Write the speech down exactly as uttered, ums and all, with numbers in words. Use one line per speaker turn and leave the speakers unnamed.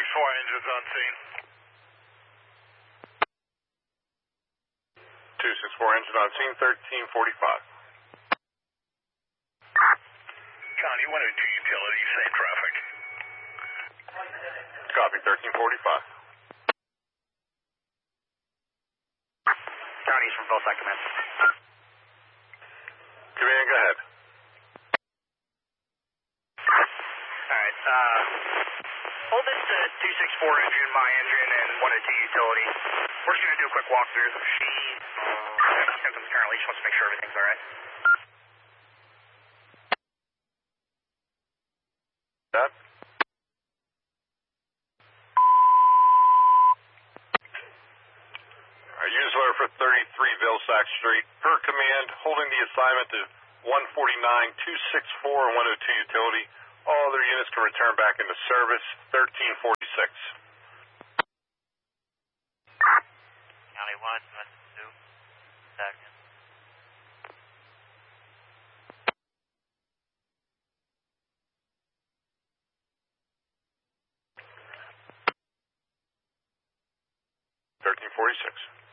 four engines on scene.
two six four engine on scene, thirteen forty-five.
County one oh two utility, safe traffic.
Copy, thirteen forty-five.
County's from both side command.
Command, go ahead.
Alright, uh, hold this to two six four engine, my engine, and one oh two utility. We're just going to do a quick walkthrough. She has symptoms currently. She wants to make sure everything's alright.
That? Our user alert for thirty-three Vilsack Street. Per command, holding the assignment to one forty-nine, two sixty-four, and one oh two utility. All other units can return back into service, thirteen forty-six.
County one, two, second.
thirteen forty-six.